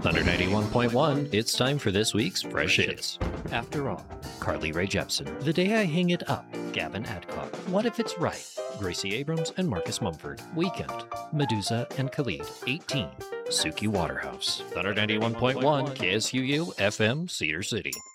Thunder 91.1, it's time for this week's Fresh Hits. After All, Carly Rae Jepsen. The Day I Hang It Up, Gavin Adcock. What If It's Right, Gracie Abrams and Marcus Mumford. Weekend, Medusa and Khalid. 18, Suki Waterhouse. Thunder 91.1, KSUU, FM, Cedar City.